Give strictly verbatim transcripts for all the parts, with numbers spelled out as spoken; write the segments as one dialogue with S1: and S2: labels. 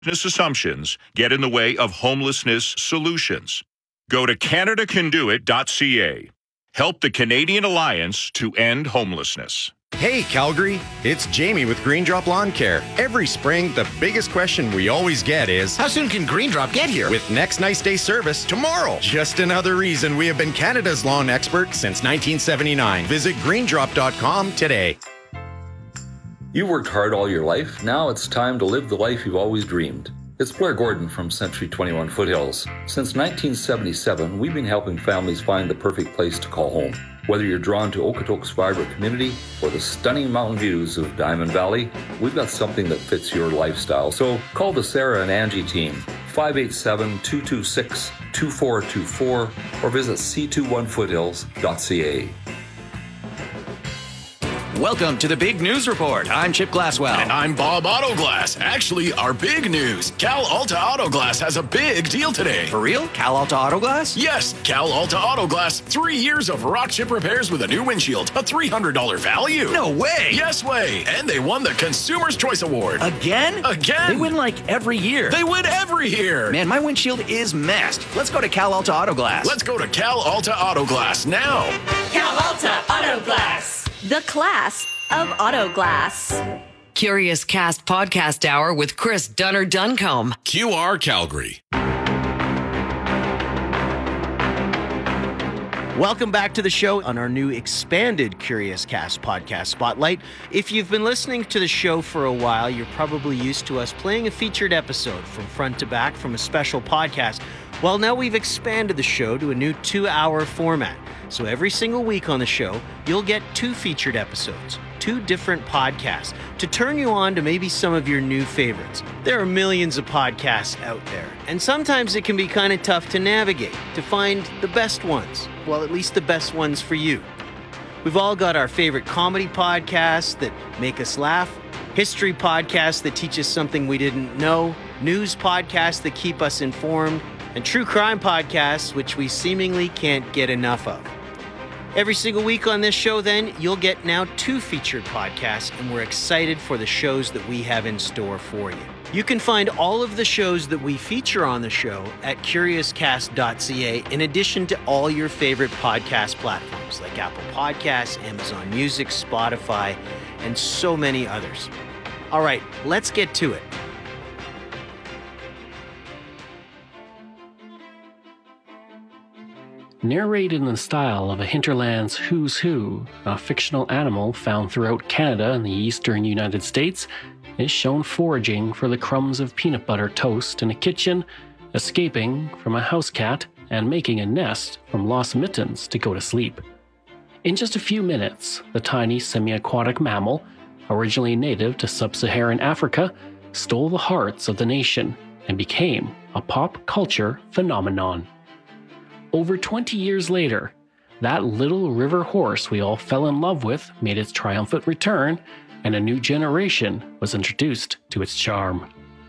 S1: assumptions get in the way of homelessness solutions. Go to canada can do it dot c a. Help the Canadian Alliance to End Homelessness.
S2: Hey Calgary, it's Jamie with Green Drop Lawn Care. Every spring, the biggest question we always get is,
S3: how soon can Green Drop get here?
S2: With next nice day service tomorrow. Just another reason we have been Canada's lawn expert since nineteen seventy-nine. Visit green drop dot com today.
S4: You worked hard all your life. Now it's time to live the life you've always dreamed. It's Blair Gordon from Century twenty-one Foothills. Since nineteen seventy-seven, we've been helping families find the perfect place to call home. Whether you're drawn to Okotoks' vibrant community or the stunning mountain views of Diamond Valley, we've got something that fits your lifestyle. So call the Sarah and Angie team, five eight seven, two two six, two four two four, or visit c twenty-one foothills dot c a.
S3: Welcome to the Big News Report. I'm Chip Glasswell.
S5: And I'm Bob Autoglass. Actually, our big news. Cal Alta Autoglass has a big deal today.
S3: For real? Cal Alta Autoglass?
S5: Yes, Cal Alta Autoglass. Three years of rock chip repairs with a new windshield. A three hundred dollars value.
S3: No way.
S5: Yes way. And they won the Consumer's Choice Award.
S3: Again?
S5: Again.
S3: They win like every year.
S5: They win every year.
S3: Man, my windshield is messed. Let's go to Cal Alta Autoglass.
S5: Let's go to Cal Alta Autoglass now.
S6: Cal Alta Autoglass. The class of auto glass.
S7: Curious Cast Podcast Hour with Chris Dunner Duncombe.
S8: Q R Calgary.
S9: Welcome back to the show on our new expanded Curious Cast Podcast Spotlight. If you've been listening to the show for a while, you're probably used to us playing a featured episode from front to back from a special podcast. Well, now we've expanded the show to a new two-hour format. So every single week on the show, you'll get two featured episodes, two different podcasts, to turn you on to maybe some of your new favorites. There are millions of podcasts out there, and sometimes it can be kind of tough to navigate, to find the best ones. Well, at least the best ones for you. We've all got our favorite comedy podcasts that make us laugh, history podcasts that teach us something we didn't know, news podcasts that keep us informed, and true crime podcasts, which we seemingly can't get enough of. Every single week on this show, then, you'll get now two featured podcasts, and we're excited for the shows that we have in store for you. You can find all of the shows that we feature on the show at curious cast dot c a, in addition to all your favorite podcast platforms like Apple Podcasts, Amazon Music, Spotify, and so many others. All right, let's get to it.
S10: Narrated in the style of a hinterland's who's who, a fictional animal found throughout Canada and the eastern United States is shown foraging for the crumbs of peanut butter toast in a kitchen, escaping from a house cat, and making a nest from lost mittens to go to sleep. In just a few minutes, the tiny semi-aquatic mammal, originally native to sub-Saharan Africa, stole the hearts of the nation and became a pop culture phenomenon. Over twenty years later, that little river horse we all fell in love with made its triumphant return, and a new generation was introduced to its charm.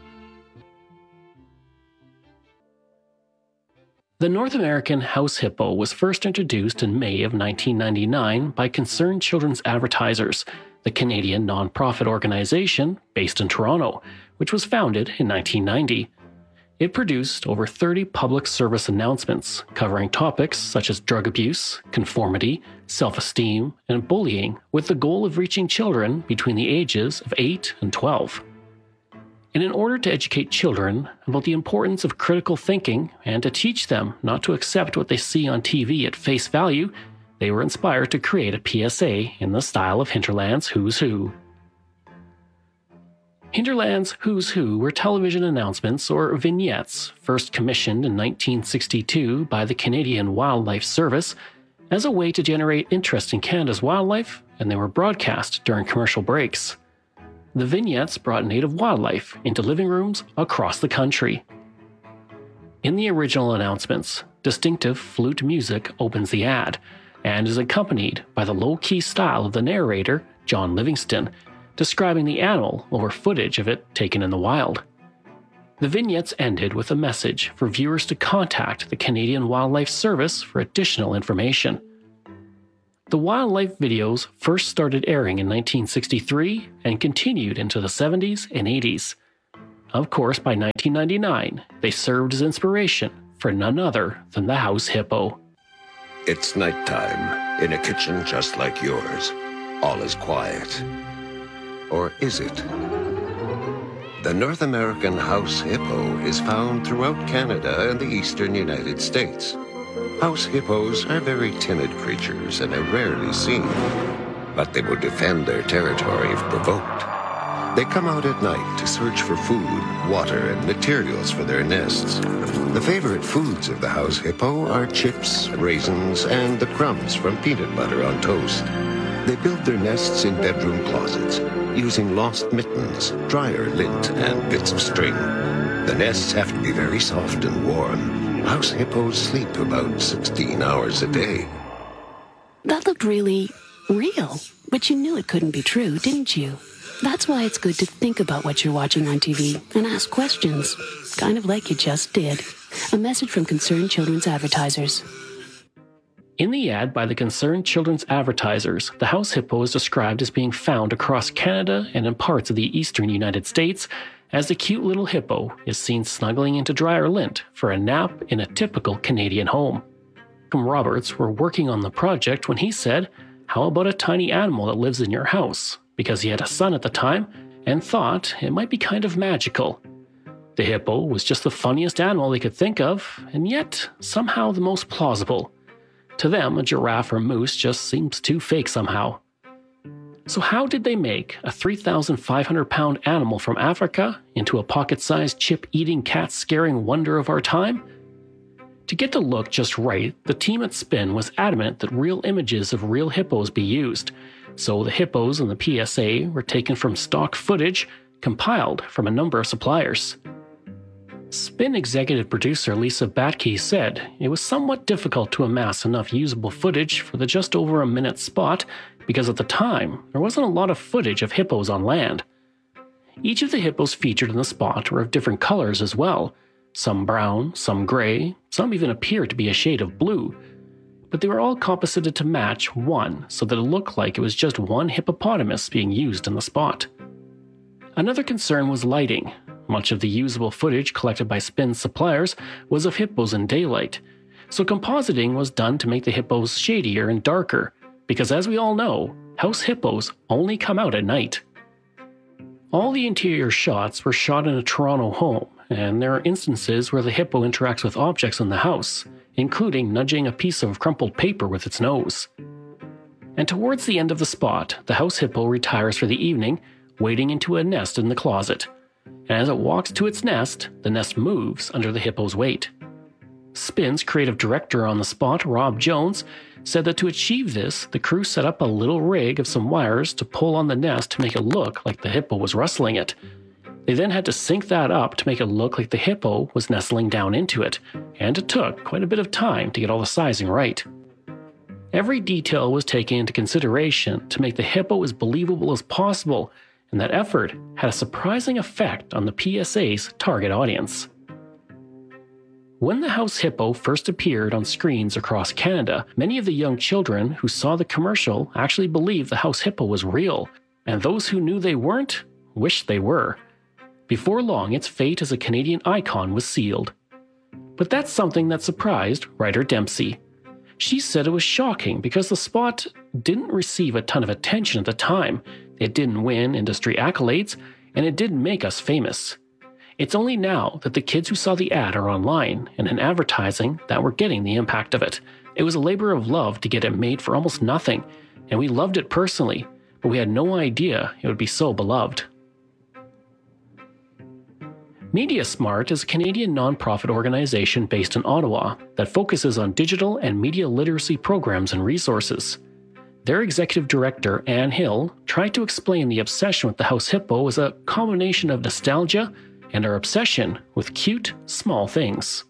S10: The North American house hippo was first introduced in May of nineteen ninety-nine by Concerned Children's Advertisers, the Canadian non-profit organization based in Toronto, which was founded in nineteen ninety. It produced over thirty public service announcements covering topics such as drug abuse, conformity, self-esteem, and bullying, with the goal of reaching children between the ages of eight and twelve. And in order to educate children about the importance of critical thinking and to teach them not to accept what they see on T V at face value, they were inspired to create a P S A in the style of Hinterland's Who's Who. Hinterland's Who's Who were television announcements or vignettes first commissioned in nineteen sixty-two by the Canadian Wildlife Service as a way to generate interest in Canada's wildlife, and they were broadcast during commercial breaks. The vignettes brought native wildlife into living rooms across the country. In the original announcements, distinctive flute music opens the ad and is accompanied by the low-key style of the narrator, John Livingston, describing the animal over footage of it taken in the wild. The vignettes ended with a message for viewers to contact the Canadian Wildlife Service for additional information. The wildlife videos first started airing in nineteen sixty-three and continued into the seventies and eighties. Of course, by nineteen ninety-nine, they served as inspiration for none other than the house hippo.
S8: It's nighttime in a kitchen just like yours. All is quiet. Or is it? The North American house hippo is found throughout Canada and the eastern United States. House hippos are very timid creatures and are rarely seen, but they will defend their territory if provoked. They come out at night to search for food, water, and materials for their nests. The favorite foods of the house hippo are chips, raisins, and the crumbs from peanut butter on toast. They build their nests in bedroom closets, using lost mittens, dryer lint, and bits of string. The nests have to be very soft and warm. House hippos sleep about sixteen hours a day.
S11: That looked really real, but you knew it couldn't be true, didn't you? That's why it's good to think about what you're watching on T V and ask questions, kind of like you just did. A message from Concerned Children's Advertisers.
S10: In the ad by the Concerned Children's Advertisers, the house hippo is described as being found across Canada and in parts of the eastern United States, as the cute little hippo is seen snuggling into dryer lint for a nap in a typical Canadian home. Malcolm Roberts were working on the project when he said, "How about a tiny animal that lives in your house?" because he had a son at the time and thought it might be kind of magical. The hippo was just the funniest animal they could think of, and yet somehow the most plausible. To them, a giraffe or moose just seems too fake somehow. So how did they make a three thousand five hundred pound animal from Africa into a pocket-sized chip-eating, cat-scaring wonder of our time? To get to look just right, the team at Spin was adamant that real images of real hippos be used, so the hippos in the P S A were taken from stock footage compiled from a number of suppliers. Spin executive producer Lisa Batke said it was somewhat difficult to amass enough usable footage for the just over a minute spot because at the time there wasn't a lot of footage of hippos on land. Each of the hippos featured in the spot were of different colors as well, some brown, some gray, some even appeared to be a shade of blue. But they were all composited to match one so that it looked like it was just one hippopotamus being used in the spot. Another concern was lighting. Much of the usable footage collected by Spin's suppliers was of hippos in daylight, so compositing was done to make the hippos shadier and darker, because as we all know, house hippos only come out at night. All the interior shots were shot in a Toronto home, and there are instances where the hippo interacts with objects in the house, including nudging a piece of crumpled paper with its nose. And towards the end of the spot, the house hippo retires for the evening, wading into a nest in the closet. And as it walks to its nest, the nest moves under the hippo's weight. Spin's creative director on the spot, Rob Jones, said that to achieve this, the crew set up a little rig of some wires to pull on the nest to make it look like the hippo was rustling it. They then had to sync that up to make it look like the hippo was nestling down into it, and it took quite a bit of time to get all the sizing right. Every detail was taken into consideration to make the hippo as believable as possible, and that effort had a surprising effect on the P S A's target audience. When the house hippo first appeared on screens across Canada, many of the young children who saw the commercial actually believed the house hippo was real, and those who knew they weren't wished they were. Before long, its fate as a Canadian icon was sealed. But that's something that surprised writer Dempsey. She said it was shocking because the spot didn't receive a ton of attention at the time, it didn't win industry accolades, and it didn't make us famous. It's only now that the kids who saw the ad are online and in advertising that we're getting the impact of it. It was a labor of love to get it made for almost nothing, and we loved it personally, but we had no idea it would be so beloved. MediaSmart is a Canadian nonprofit organization based in Ottawa that focuses on digital and media literacy programs and resources. Their executive director, Anne Hill, tried to explain the obsession with the house hippo as a combination of nostalgia and our obsession with cute, small things.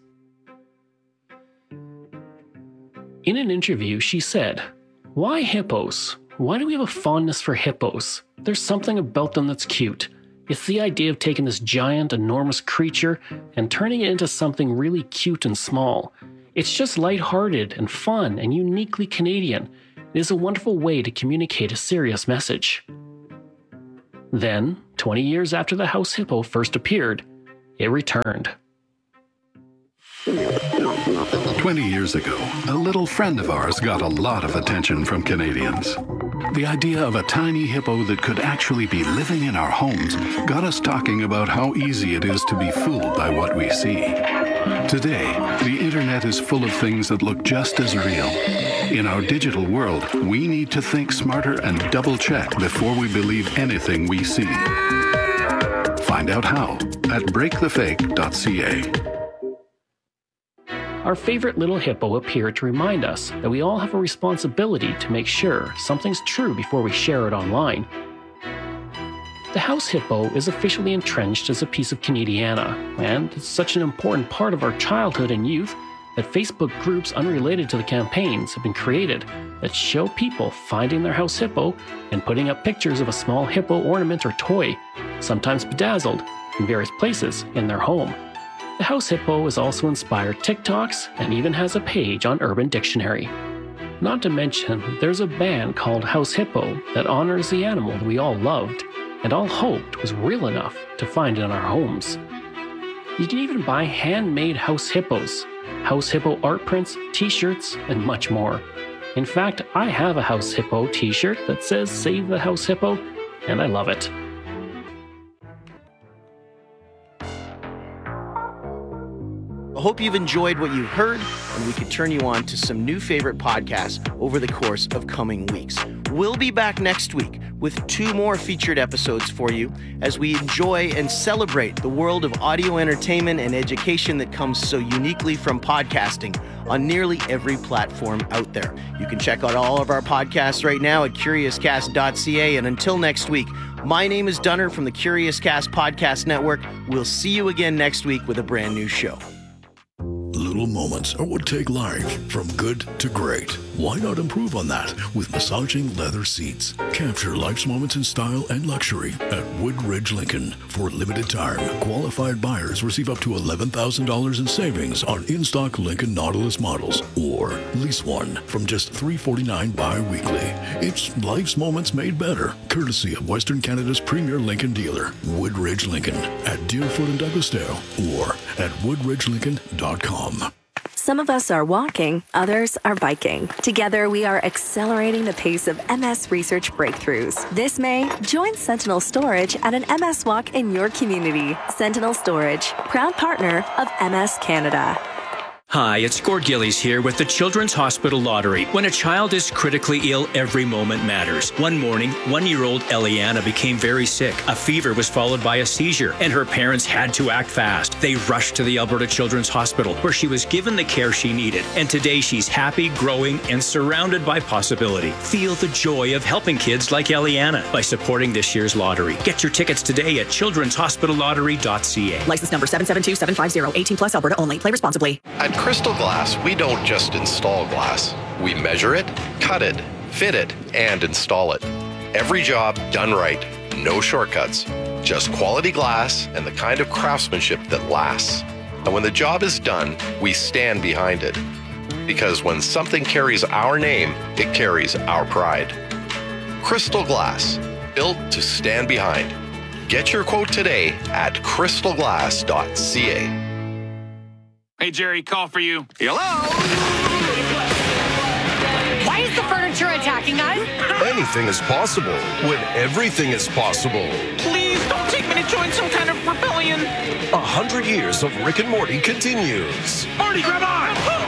S10: In an interview, she said, "Why hippos? Why do we have a fondness for hippos? There's something about them that's cute. It's the idea of taking this giant, enormous creature and turning it into something really cute and small. It's just lighthearted and fun and uniquely Canadian. It is a wonderful way to communicate a serious message." Then, twenty years after the house hippo first appeared, it returned.
S12: Twenty years ago, a little friend of ours got a lot of attention from Canadians. The idea of a tiny hippo that could actually be living in our homes got us talking about how easy it is to be fooled by what we see. Today, the internet is full of things that look just as real. In our digital world, we need to think smarter and double-check before we believe anything we see. Find out how at break the fake dot c a.
S10: Our favorite little hippo appeared to remind us that we all have a responsibility to make sure something's true before we share it online. The house hippo is officially entrenched as a piece of Canadiana, and it's such an important part of our childhood and youth that Facebook groups unrelated to the campaigns have been created that show people finding their house hippo and putting up pictures of a small hippo ornament or toy, sometimes bedazzled, in various places in their home. The house hippo has also inspired TikToks and even has a page on Urban Dictionary. Not to mention, there's a band called House Hippo that honors the animal we all loved and all hoped was real enough to find in our homes. You can even buy handmade house hippos, house hippo art prints, t-shirts, and much more. In fact, I have a house hippo t-shirt that says Save the House Hippo, and I love it.
S9: I hope you've enjoyed what you've heard, and we can turn you on to some new favorite podcasts over the course of coming weeks. We'll be back next week with two more featured episodes for you as we enjoy and celebrate the world of audio entertainment and education that comes so uniquely from podcasting on nearly every platform out there. You can check out all of our podcasts right now at curious cast dot c a, and until next week, my name is Dunner from the Curious Cast Podcast Network. We'll see you again next week with a brand new show.
S5: Little moments are what take life from good to great. Why not improve on that with massaging leather seats? Capture life's moments in style and luxury at Woodridge Lincoln. For a limited time, qualified buyers receive up to eleven thousand dollars in savings on in-stock Lincoln Nautilus models, or lease one from just three hundred forty-nine dollars bi-weekly. It's life's moments made better, courtesy of Western Canada's premier Lincoln dealer, Woodridge Lincoln, at Deerfoot and Douglasdale, or at woodridge lincoln dot com.
S6: Some of us are walking, others are biking. Together, we are accelerating the pace of M S research breakthroughs. This May, join Sentinel Storage at an M S walk in your community. Sentinel Storage, proud partner of M S Canada.
S13: Hi, it's Gord Gillies here with the Children's Hospital Lottery. When a child is critically ill, every moment matters. One morning, one-year-old Eliana became very sick. A fever was followed by a seizure, and her parents had to act fast. They rushed to the Alberta Children's Hospital, where she was given the care she needed. And today, she's happy, growing, and surrounded by possibility. Feel the joy of helping kids like Eliana by supporting this year's lottery. Get your tickets today at children's hospital lottery dot c a.
S14: License number seven seven two seven five zero, eighteen plus, Alberta only. Play responsibly.
S2: At Crystal Glass, we don't just install glass. We measure it, cut it, fit it, and install it. Every job done right. No shortcuts. Just quality glass and the kind of craftsmanship that lasts. And when the job is done, we stand behind it. Because when something carries our name, it carries our pride. Crystal Glass, built to stand behind. Get your quote today at crystal glass dot c a.
S15: Hey, Jerry, call for you.
S16: Hello?
S17: Why is the furniture attacking us?
S16: Anything is possible when everything is possible.
S18: Please don't take me to join some kind of rebellion.
S16: A hundred years of Rick and Morty continues.
S18: Marty, grab on!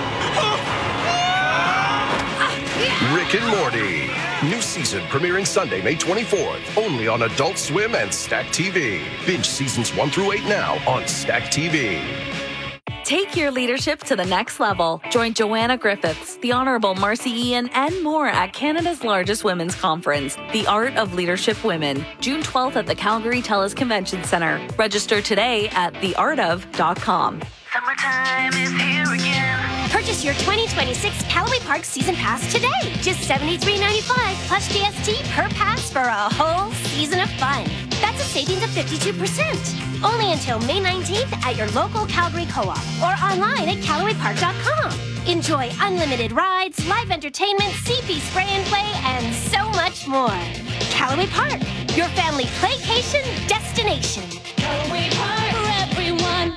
S16: Rick and Morty. New season premiering Sunday, May twenty-fourth. Only on Adult Swim and Stack T V. Binge seasons one through eight now on Stack T V.
S19: Take your leadership to the next level. Join Joanna Griffiths, the Honourable Marcy Ian, and more at Canada's largest women's conference, The Art of Leadership Women, June twelfth at the Calgary TELUS Convention Centre. Register today at the art of dot com.
S20: Summertime is here again. Purchase your twenty twenty-six Callaway Park Season Pass today. Just seventy-three ninety-five plus G S T per pass for a whole season of fun. That's a savings of fifty-two percent. Only until May nineteenth at your local Calgary Co-op or online at callaway park dot com. Enjoy unlimited rides, live entertainment, C P spray and play, and so much more. Callaway Park, your family playcation destination. Callaway Park for everyone.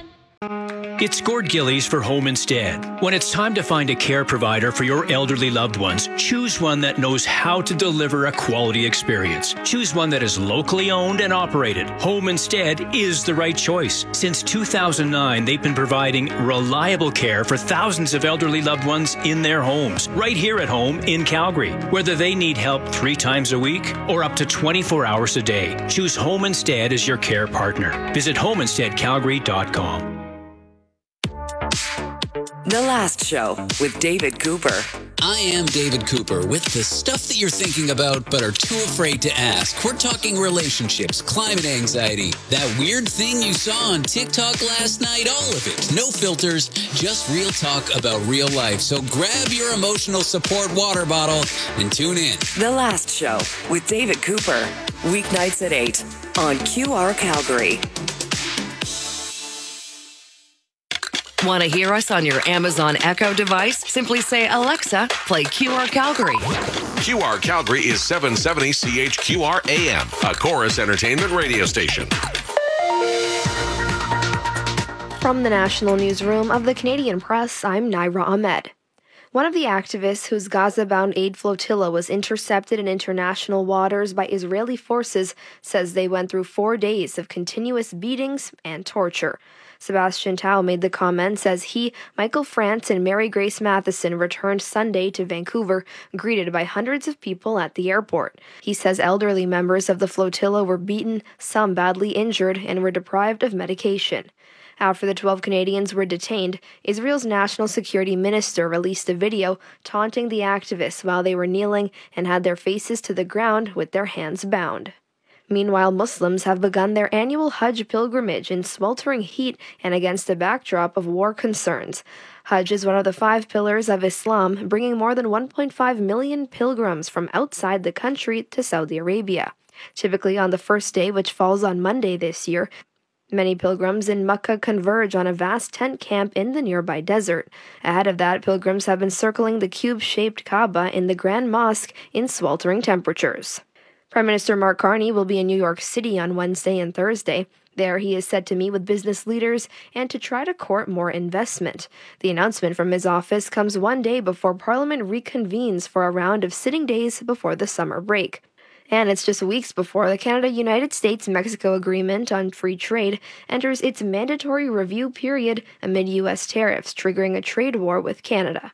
S13: It's Gord Gillies for Home Instead. When it's time to find a care provider for your elderly loved ones, choose one that knows how to deliver a quality experience. Choose one that is locally owned and operated. Home Instead is the right choice. Since two thousand nine, they've been providing reliable care for thousands of elderly loved ones in their homes, right here at home in Calgary. Whether they need help three times a week or up to twenty-four hours a day, choose Home Instead as your care partner. Visit home instead calgary dot com.
S7: The Last Show with David Cooper.
S21: I am David Cooper with the stuff that you're thinking about but are too afraid to ask. We're talking relationships, climate anxiety, that weird thing you saw on TikTok last night, all of it. No filters, just real talk about real life. So grab your emotional support water bottle and tune in.
S7: The Last Show with David Cooper. Weeknights at eight on Q R Calgary. Want to hear us on your Amazon Echo device? Simply say, Alexa, play Q R Calgary.
S16: Q R Calgary is seven seventy C H Q R A M, a Chorus Entertainment radio station.
S22: From the National Newsroom of the Canadian Press, I'm Naira Ahmed. One of the activists whose Gaza-bound aid flotilla was intercepted in international waters by Israeli forces says they went through four days of continuous beatings and torture. Sebastian Tao made the comments as he, Michael France, and Mary Grace Matheson returned Sunday to Vancouver, greeted by hundreds of people at the airport. He says elderly members of the flotilla were beaten, some badly injured, and were deprived of medication. After the twelve Canadians were detained, Israel's national security minister released a video taunting the activists while they were kneeling and had their faces to the ground with their hands bound. Meanwhile, Muslims have begun their annual Hajj pilgrimage in sweltering heat and against a backdrop of war concerns. Hajj is one of the five pillars of Islam, bringing more than one point five million pilgrims from outside the country to Saudi Arabia. Typically on the first day, which falls on Monday this year, many pilgrims in Mecca converge on a vast tent camp in the nearby desert. Ahead of that, pilgrims have been circling the cube-shaped Kaaba in the Grand Mosque in sweltering temperatures. Prime Minister Mark Carney will be in New York City on Wednesday and Thursday. There, he is set to meet with business leaders and to try to court more investment. The announcement from his office comes one day before Parliament reconvenes for a round of sitting days before the summer break. And it's just weeks before the Canada-United States-Mexico Agreement on Free Trade enters its mandatory review period amid U S tariffs, triggering a trade war with Canada.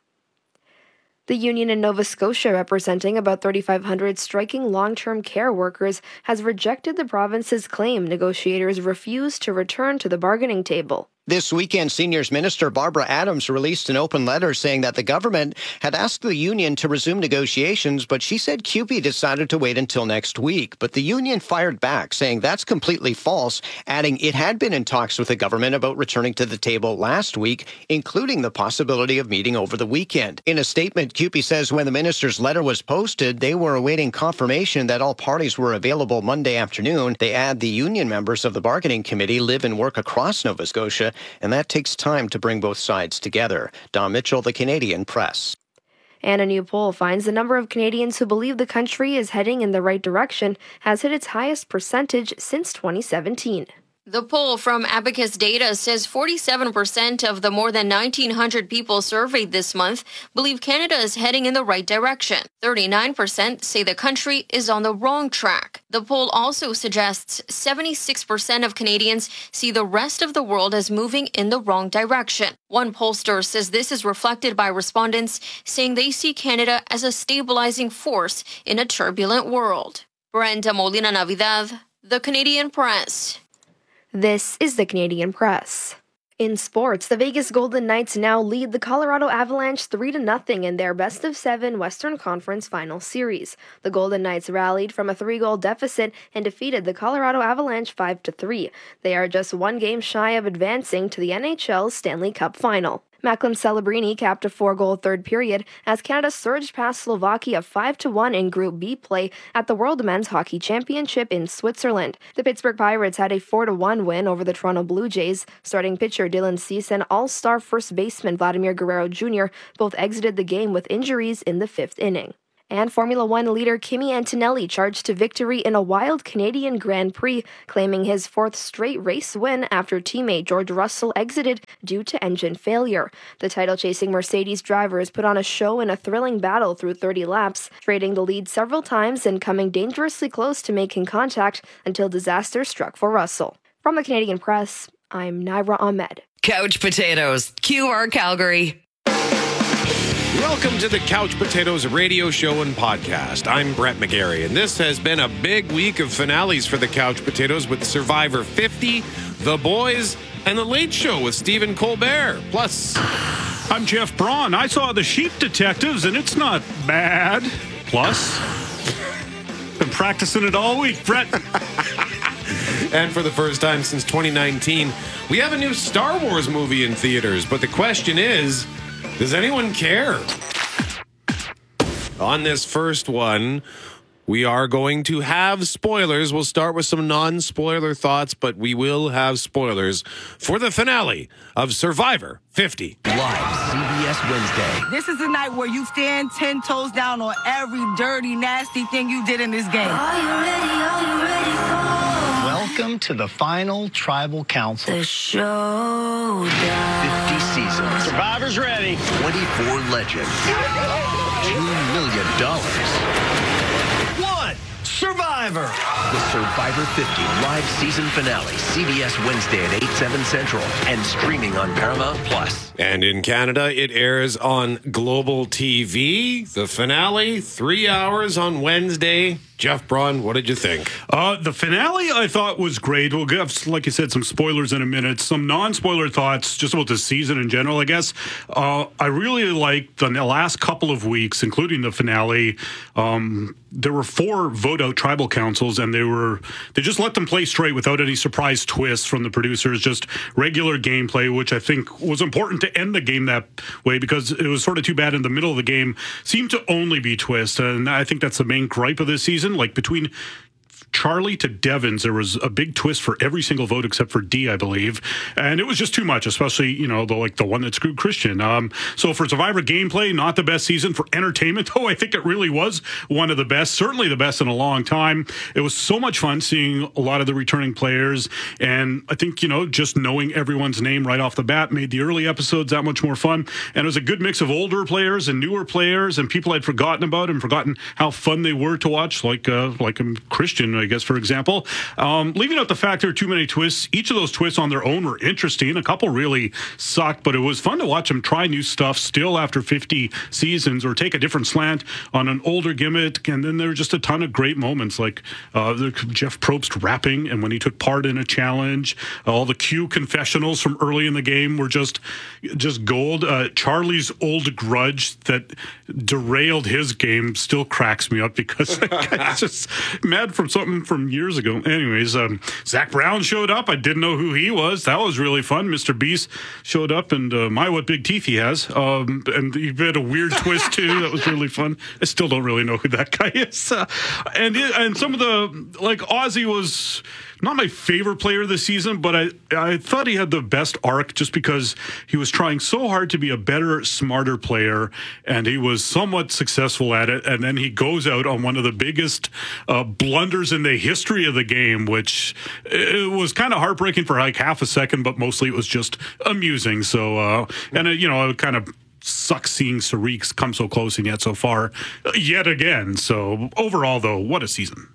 S22: The union in Nova Scotia, representing about thirty-five hundred striking long-term care workers, has rejected the province's claim negotiators refused to return to the bargaining table.
S23: This weekend, Seniors Minister Barbara Adams released an open letter saying that the government had asked the union to resume negotiations, but she said C U P E decided to wait until next week. But the union fired back, saying that's completely false, adding it had been in talks with the government about returning to the table last week, including the possibility of meeting over the weekend. In a statement, C U P E says when the minister's letter was posted, they were awaiting confirmation that all parties were available Monday afternoon. They add the union members of the bargaining committee live and work across Nova Scotia, and that takes time to bring both sides together. Don Mitchell, The Canadian Press.
S22: And a new poll finds the number of Canadians who believe the country is heading in the right direction has hit its highest percentage since twenty seventeen.
S24: The poll from Abacus Data says forty-seven percent of the more than nineteen hundred people surveyed this month believe Canada is heading in the right direction. thirty-nine percent say the country is on the wrong track. The poll also suggests seventy-six percent of Canadians see the rest of the world as moving in the wrong direction. One pollster says this is reflected by respondents saying they see Canada as a stabilizing force in a turbulent world. Brenda Molina Navidad, The Canadian Press.
S22: This is the Canadian Press. In sports, the Vegas Golden Knights now lead the Colorado Avalanche three to nothing in their best-of-seven Western Conference Final Series. The Golden Knights rallied from a three-goal deficit and defeated the Colorado Avalanche five to three. They are just one game shy of advancing to the N H L's Stanley Cup Final. Macklin Celebrini capped a four-goal third period as Canada surged past Slovakia five to one in Group B play at the World Men's Hockey Championship in Switzerland. The Pittsburgh Pirates had a four to one win over the Toronto Blue Jays. Starting pitcher Dylan Cease and all-star first baseman Vladimir Guerrero Junior both exited the game with injuries in the fifth inning. And Formula One leader Kimi Antonelli charged to victory in a wild Canadian Grand Prix, claiming his fourth straight race win after teammate George Russell exited due to engine failure. The title-chasing Mercedes drivers put on a show in a thrilling battle through thirty laps, trading the lead several times and coming dangerously close to making contact until disaster struck for Russell. From the Canadian Press, I'm Naira Ahmed.
S7: Couch Potatoes, Q R Calgary.
S1: Welcome to the Couch Potatoes radio show and podcast. I'm Brett McGarry, and this has been a big week of finales for the Couch Potatoes with Survivor fifty, The Boys, and The Late Show with Stephen Colbert. Plus,
S3: I'm Jeff Braun. I saw The Sheep Detectives, and it's not bad. Plus, been practicing it all week, Brett.
S1: And for the first time since twenty nineteen, we have a new Star Wars movie in theaters. But the question is, does anyone care? On this first one, we are going to have spoilers. We'll start with some non-spoiler thoughts, but we will have spoilers for the finale of Survivor fifty.
S4: Live C B S Wednesday.
S8: This is the night where you stand ten toes down on every dirty, nasty thing you did in this game.
S25: Are you ready? Are you ready for...
S26: Welcome to the final Tribal Council.
S25: The showdown.
S26: fifty seasons.
S4: Survivor's ready.
S26: twenty-four legends. two million dollars.
S4: One. Survivor. The Survivor fifty live season finale. C B S Wednesday at eight, seven Central. And streaming on Paramount Plus.
S1: And in Canada, it airs on Global T V. The finale, three hours on Wednesday. Jeff Braun, what did you think?
S3: Uh, the finale I thought was great. We'll give, like you said, some spoilers in a minute. Some non-spoiler thoughts just about the season in general, I guess. Uh, I really liked the last couple of weeks, including the finale. Um, there were four vote-out tribal councils, and they were they just let them play straight without any surprise twists from the producers, just regular gameplay, which I think was important to end the game that way because it was sort of too bad in the middle of the game. Seemed to only be twists, and I think that's the main gripe of this season. Like between Charlie to Devins, there was a big twist for every single vote except for D, I believe, and it was just too much, especially, you know, the like the one that screwed Christian. Um, so for Survivor gameplay, not the best season. For entertainment, though, I think it really was one of the best, certainly the best in a long time. It was so much fun seeing a lot of the returning players, and I think, you know, just knowing everyone's name right off the bat made the early episodes that much more fun. And it was a good mix of older players and newer players and people I'd forgotten about and forgotten how fun they were to watch, like uh, like um, Christian, I guess, for example. Um, leaving out the fact there are too many twists. Each of those twists on their own were interesting. A couple really sucked, but it was fun to watch them try new stuff still after fifty seasons or take a different slant on an older gimmick. And then there were just a ton of great moments, like uh, the Jeff Probst rapping and when he took part in a challenge. All the Q confessionals from early in the game were just just gold. Uh, Charlie's old grudge that derailed his game still cracks me up because it's just mad from something from years ago. Anyways, um, Zach Brown showed up. I didn't know who he was. That was really fun. Mister Beast showed up, and uh, my, what big teeth he has. Um, and he had a weird twist, too. That was really fun. I still don't really know who that guy is. Uh, and it, and some of the, like, Ozzy was not my favorite player this season, but I, I thought he had the best arc just because he was trying so hard to be a better, smarter player, and he was somewhat successful at it. And then he goes out on one of the biggest uh, blunders in the history of the game, which it was kind of heartbreaking for like half a second, but mostly it was just amusing. So, uh, and, it, you know, it kind of sucks seeing Sariq come so close and yet so far uh, yet again. So overall, though, what a season.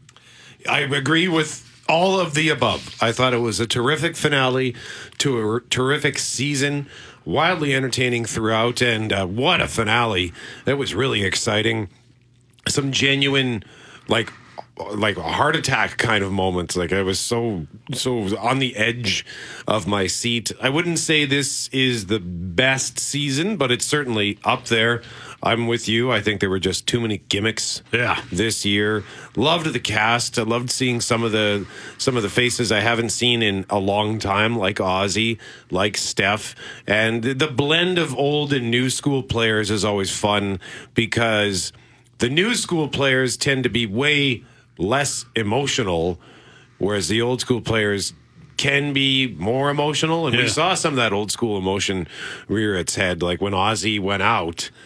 S1: I agree with all of the above. I thought it was a terrific finale to a terrific season, wildly entertaining throughout, and uh, what a finale. That was really exciting. Some genuine, like, like a heart attack kind of moments. Like I was so, so on the edge of my seat. I wouldn't say this is the best season, but it's certainly up there. I'm with you. I think there were just too many gimmicks
S3: yeah.
S1: this year. Loved the cast. I loved seeing some of the some of the faces I haven't seen in a long time, like Ozzy, like Steph. And the blend of old and new school players is always fun because the new school players tend to be way less emotional, whereas the old school players can be more emotional. And yeah. we saw some of that old school emotion rear its head, like when Ozzy went out.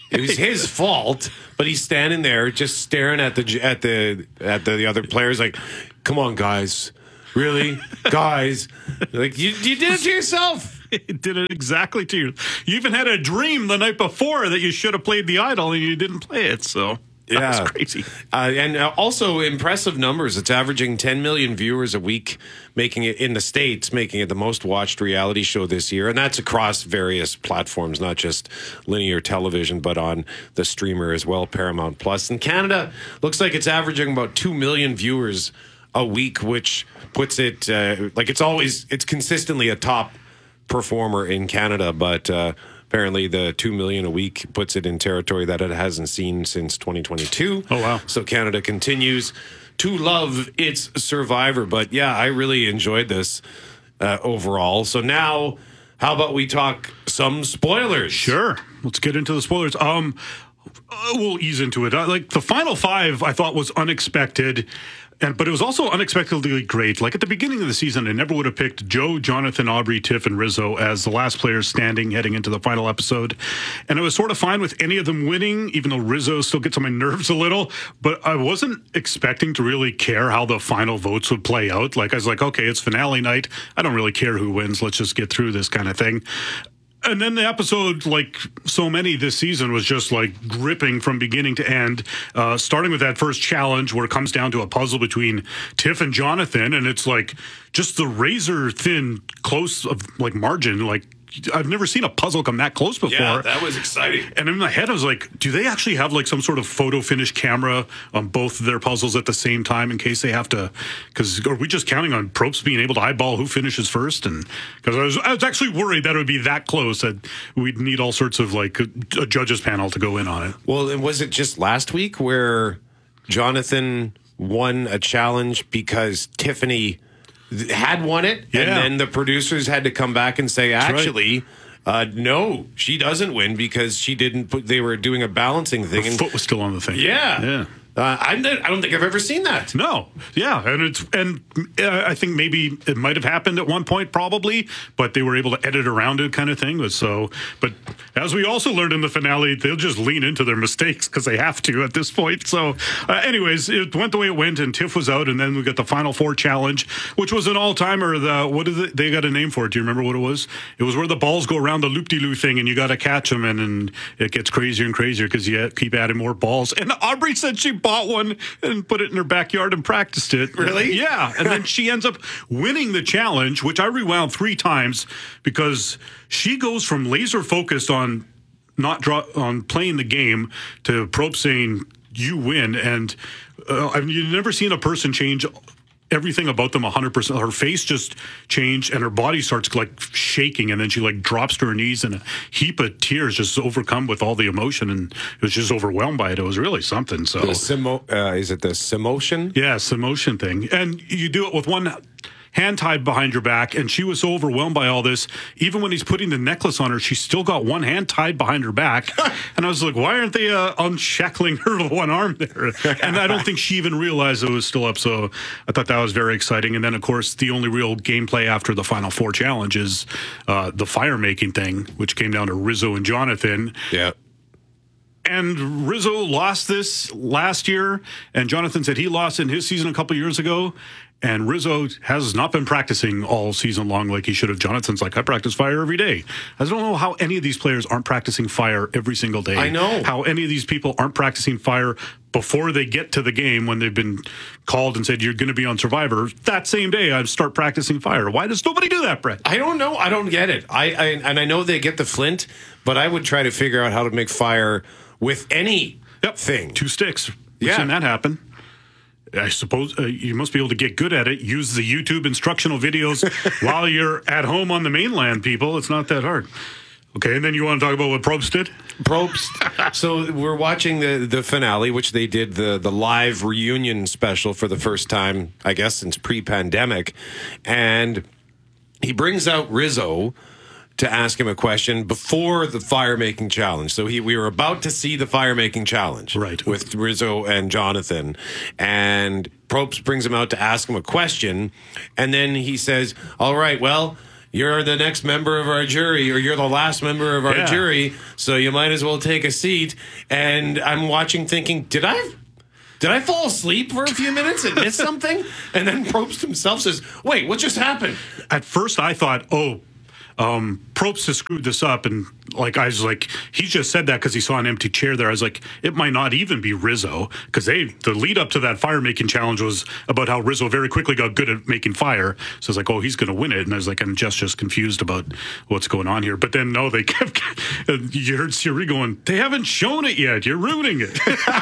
S1: It was his fault, but he's standing there just staring at the at the at the, the other players like, "Come on, guys, really, guys, like you you did it to yourself."
S3: It did it exactly to you. You even had a dream the night before that you should have played the idol and you didn't play it. So that
S1: yeah.
S3: was crazy.
S1: Uh, and uh, also impressive numbers. It's averaging ten million viewers a week, making it in the States, making it the most watched reality show this year. And that's across various platforms, not just linear television, but on the streamer as well, Paramount Plus. In Canada, looks like it's averaging about two million viewers a week, which puts it uh, like it's always, it's consistently a top performer in Canada, but uh, apparently the two million a week puts it in territory that it hasn't seen since twenty twenty-two.
S3: Oh, wow.
S1: So Canada continues to love its Survivor. But yeah, I really enjoyed this uh, overall. So now, how about we talk some spoilers?
S3: Sure. Let's get into the spoilers. Um, uh, we'll ease into it. Uh, like the final five, I thought was unexpected. And, but it was also unexpectedly great. Like at the beginning of the season, I never would have picked Joe, Jonathan, Aubrey, Tiff, and Rizzo as the last players standing heading into the final episode. And I was sort of fine with any of them winning, even though Rizzo still gets on my nerves a little. But I wasn't expecting to really care how the final votes would play out. Like I was like, okay, it's finale night. I don't really care who wins. Let's just get through this kind of thing. And then the episode, like so many this season, was just like gripping from beginning to end, uh, starting with that first challenge where it comes down to a puzzle between Tiff and Jonathan. And it's like just the razor thin, close of like margin, like I've never seen a puzzle come that close before.
S1: Yeah, that was exciting.
S3: And in my head, I was like, do they actually have like some sort of photo finish camera on both of their puzzles at the same time in case they have to? Because are we just counting on Probst being able to eyeball who finishes first? And because I was, I was actually worried that it would be that close that we'd need all sorts of like a, a judges panel to go in on it.
S1: Well, was it just last week where Jonathan won a challenge because Tiffany had won it,
S3: yeah.
S1: and then the producers had to come back and say, actually, right. uh, no, she doesn't win because she didn't put, they were doing a balancing thing.
S3: Her
S1: and
S3: foot was still on the thing.
S1: Yeah.
S3: Yeah.
S1: Uh, I, I don't think I've ever seen that.
S3: No, yeah, and it's and uh, I think maybe it might have happened at one point, probably, but they were able to edit around it, kind of thing. So, but as we also learned in the finale, they'll just lean into their mistakes because they have to at this point. So, uh, anyways, it went the way it went, and Tiff was out, and then we got the Final Four challenge, which was an all timer. The what is it? They got a name for it. Do you remember what it was? It was where the balls go around the loop de loo thing, and you got to catch them, and, and it gets crazier and crazier because you keep adding more balls. And Aubrey said she bought one and put it in her backyard and practiced it.
S1: Really?
S3: Yeah. And then she ends up winning the challenge, which I rewound three times because she goes from laser focused on not draw on playing the game to Probst saying you win. And uh, I've you've never seen a person change everything about them one hundred percent. Her face just changed and her body starts like shaking, and then she like drops to her knees and a heap of tears, just overcome with all the emotion, and it was just overwhelmed by it. It was really something. So
S1: the Simo, uh, is it the Simotion?
S3: Yeah, Simotion thing. And you do it with one hand tied behind your back, and she was so overwhelmed by all this. Even when he's putting the necklace on her, she's still got one hand tied behind her back. And I was like, why aren't they uh, unshackling her to one arm there? And I don't think she even realized it was still up. So I thought that was very exciting. And then, of course, the only real gameplay after the Final Four challenge is uh, the fire making thing, which came down to Rizzo and Jonathan.
S1: Yeah.
S3: And Rizzo lost this last year, and Jonathan said he lost in his season a couple years ago. And Rizzo has not been practicing all season long like he should have. Jonathan's like, I practice fire every day. I don't know how any of these players aren't practicing fire every single day.
S1: I know.
S3: How any of these people aren't practicing fire before they get to the game when they've been called and said, you're going to be on Survivor. That same day, I start practicing fire. Why does nobody do that, Brett?
S1: I don't know. I don't get it. I, I And I know they get the flint, but I would try to figure out how to make fire with any
S3: yep.
S1: thing.
S3: Two sticks. We've
S1: yeah.
S3: seen that happen. I suppose uh, you must be able to get good at it. Use the YouTube instructional videos while you're at home on the mainland, people. It's not that hard. Okay, and then you want to talk about what Probst did?
S1: Probst. So we're watching the, the finale, which they did the, the live reunion special for the first time, I guess, since pre-pandemic. And he brings out Rizzo to ask him a question before the fire-making challenge. So he, we were about to see the fire-making challenge
S3: right.
S1: with Rizzo and Jonathan. And Probst brings him out to ask him a question. And then he says, all right, well, you're the next member of our jury, or you're the last member of our
S3: Yeah.
S1: jury, so you might as well take a seat. And I'm watching thinking, did I did I fall asleep for a few minutes and miss something? And then Probst himself says, wait, what just happened?
S3: At first, I thought, oh, um, Probst has screwed this up. And like, I was like, he just said that because he saw an empty chair there. I was like, it might not even be Rizzo, because they the lead up to that fire making challenge was about how Rizzo very quickly got good at making fire. So I was like, oh, he's going to win it. And I was like, I'm just just confused about what's going on here. But then no, they kept. You heard Siri going, they haven't shown it yet. You're ruining it.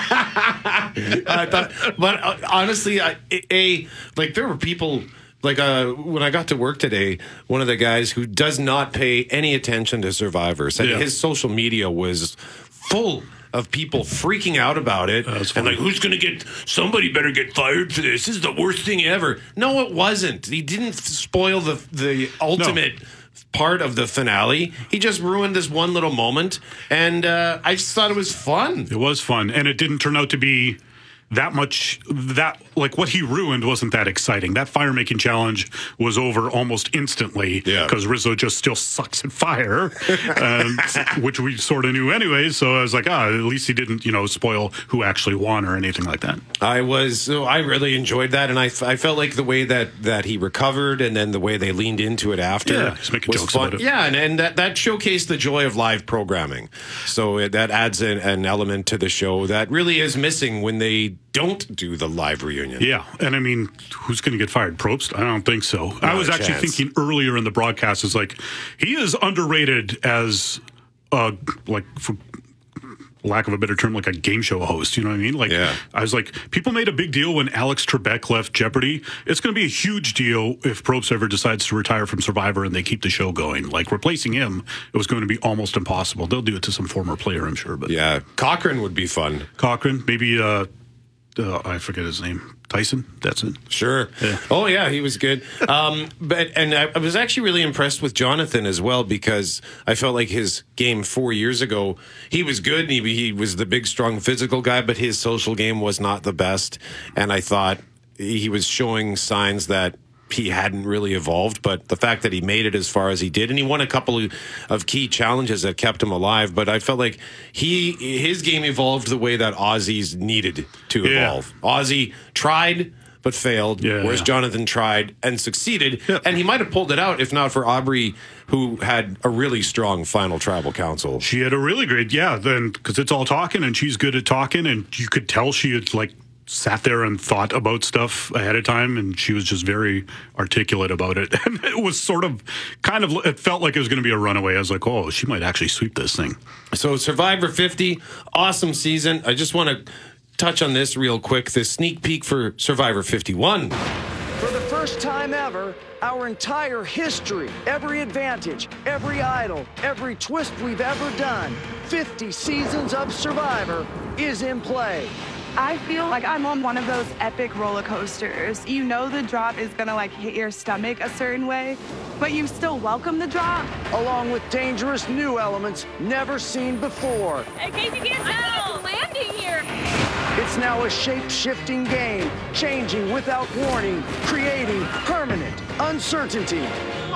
S1: I thought, but uh, honestly, I, a like there were people. Like uh, when I got to work today, one of the guys who does not pay any attention to Survivor said
S3: Yeah.
S1: his social media was full of people freaking out about it. And like, who's going to get, somebody better get fired for this. This is the worst thing ever. No, it wasn't. He didn't spoil the, the ultimate part of the finale. He just ruined this one little moment. And uh, I just thought it was fun.
S3: It was fun. And it didn't turn out to be that much, that like what he ruined wasn't that exciting. That fire making challenge was over almost instantly because Rizzo just still sucks at fire, um, which we sort of knew anyway. So I was like, ah, at least he didn't, you know, spoil who actually won or anything like that.
S1: I was, so I really enjoyed that, and I, I felt like the way that, that he recovered, and then the way they leaned into it after,
S3: Yeah, just making
S1: was
S3: jokes
S1: fun.
S3: about it.
S1: Yeah, and, and that, that showcased the joy of live programming. So it, that adds an, an element to the show that really is missing when they don't do the live reunion.
S3: Yeah, and I mean, who's going to get fired? Probst? I don't think so.
S1: Not
S3: I was
S1: a
S3: actually
S1: chance.
S3: thinking earlier in the broadcast, is like, he is underrated as, uh, like, for lack of a better term, like a game show host. You know what I mean? Like, I was like, people made a big deal when Alex Trebek left Jeopardy. It's going to be a huge deal if Probst ever decides to retire from Survivor and they keep the show going. Like, replacing him, it was going to be almost impossible. They'll do it to some former player, I'm sure. But
S1: yeah, Cochran would be fun.
S3: Cochran, maybe. Uh, uh, I forget his name. Tyson. That's it.
S1: Sure. Oh yeah, he was good. Um, but and I, I was actually really impressed with Jonathan as well, because I felt like his game four years ago, he was good. He, he was the big, strong, physical guy, but his social game was not the best. And I thought he was showing signs that he hadn't really evolved, but the fact that he made it as far as he did, and he won a couple of, of key challenges that kept him alive. But I felt like he his game evolved the way that Ozzy's needed to
S3: Yeah.
S1: evolve. Ozzy tried but failed,
S3: Yeah,
S1: whereas
S3: yeah.
S1: Jonathan tried and succeeded, and he might have pulled it out if not for Aubrey, who had a really strong final tribal council.
S3: She had a really great, yeah, then because it's all talking and she's good at talking, and you could tell she had like sat there and thought about stuff ahead of time, and she was just very articulate about it. And it was sort of kind of, it felt like it was going to be a runaway. I was like, oh, she might actually sweep this thing.
S1: So Survivor fifty, awesome season. I just want to touch on this real quick, this sneak peek for Survivor fifty-one.
S5: For the first time ever, our entire history, every advantage, every idol, every twist we've ever done, fifty seasons of Survivor is in play.
S6: I feel like I'm on one of those epic roller coasters. You know the drop is gonna like hit your stomach a certain way, but you still welcome the drop.
S5: Along with dangerous new elements never seen before.
S20: Hey, Casey, get down! landing here!
S5: It's now a shape-shifting game, changing without warning, creating permanent uncertainty.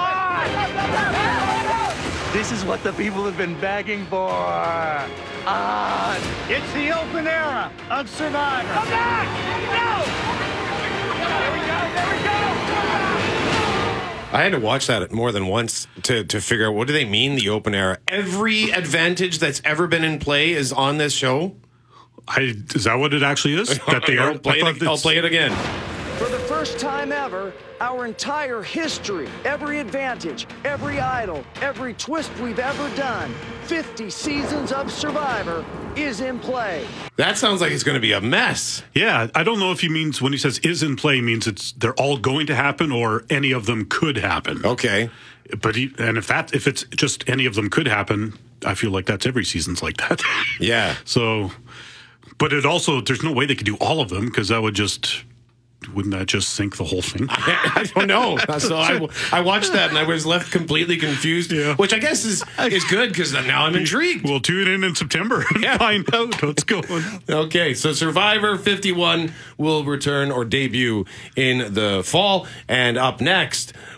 S9: This is what the people have been begging for. Ah, it's the open era of Survivor. Come back! No! There we go, there we go!
S1: I had to watch that more than once to, to figure out what do they mean, the open era. Every advantage that's ever been in play is on this show.
S3: I, is that what it actually is? That they are.
S1: I'll, play it, I'll play it again.
S5: For the first time ever, our entire history, every advantage, every idol, every twist we've ever done, fifty seasons of Survivor is in play.
S1: That sounds like it's going to be a mess.
S3: Yeah, I don't know if he means when he says is in play means it's they're all going to happen or any of them could happen.
S1: Okay.
S3: But he, and if that if it's just any of them could happen, I feel like that's every season's like that.
S1: Yeah.
S3: So, but it also there's no way they could do all of them because that would just wouldn't that just sink the whole thing?
S1: I, I don't know. So I, I watched that and I was left completely confused, yeah. which I guess is is good because now I'm intrigued.
S3: We'll tune in in September and
S1: yeah.
S3: find out what's going on.
S1: Okay, so Survivor fifty-one will return or debut in the fall. And up next,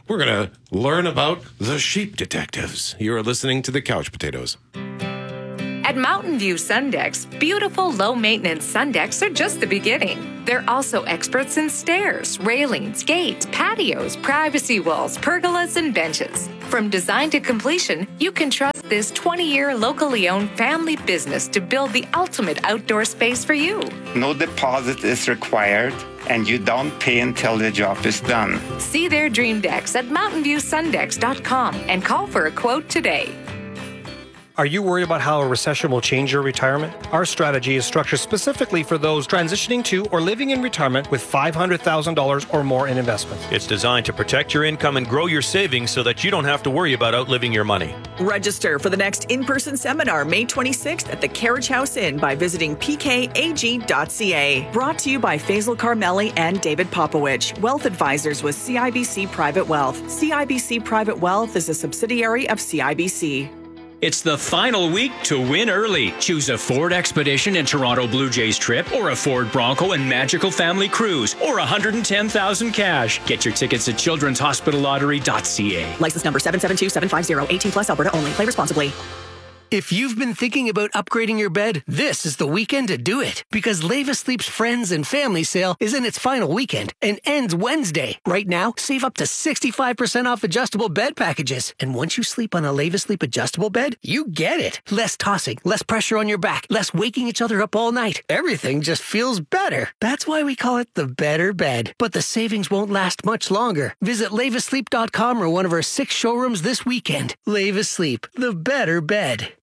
S1: we're going to learn about the sheep detectives. You are listening to the Couch Potatoes.
S2: At Mountain View Sundex, beautiful low-maintenance Sundecks are just the beginning. They're also experts in stairs, railings, gates, patios, privacy walls, pergolas, and benches. From design to completion, you can trust this twenty-year locally owned family business to build the ultimate outdoor space for you.
S10: No deposit is required, and you don't pay until the job is done.
S2: See their dream decks at mountain view sundex dot com and call for a quote today.
S11: Are you worried about how a recession will change your retirement? Our strategy is structured specifically for those transitioning to or living in retirement with five hundred thousand dollars or more in investments.
S12: It's designed to protect your income and grow your savings so that you don't have to worry about outliving your money.
S14: Register for the next in-person seminar May twenty-sixth at the Carriage House Inn by visiting p k a g dot c a. Brought to you by Faisal Carmeli and David Popowich, Wealth Advisors with C I B C Private Wealth. C I B C Private Wealth is a subsidiary of C I B C.
S13: It's the final week to win early. Choose a Ford Expedition and Toronto Blue Jays trip, or a Ford Bronco and Magical Family Cruise, or one hundred ten thousand cash. Get your tickets at children's hospital lottery dot c a.
S14: License number seven seven two seven five zero, eighteen plus, Alberta only. Play responsibly.
S15: If you've been thinking about upgrading your bed, this is the weekend to do it. Because Leva Sleep's Friends and Family Sale is in its final weekend and ends Wednesday. Right now, save up to sixty-five percent off adjustable bed packages. And once you sleep on a Leva Sleep adjustable bed, you get it. Less tossing, less pressure on your back, less waking each other up all night. Everything just feels better. That's why we call it the better bed. But the savings won't last much longer. Visit leva sleep dot com or one of our six showrooms this weekend. Leva Sleep, the better bed.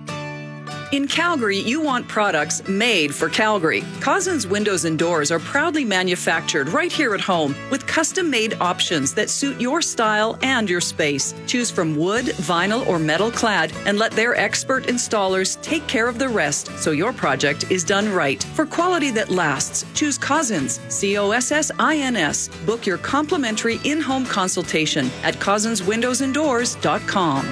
S14: In Calgary, you want products made for Calgary. Cousins Windows and Doors are proudly manufactured right here at home with custom-made options that suit your style and your space. Choose from wood, vinyl, or metal clad and let their expert installers take care of the rest so your project is done right. For quality that lasts, choose Cousins, C O S S I N S. Book your complimentary in-home consultation at cousins windows and doors dot com.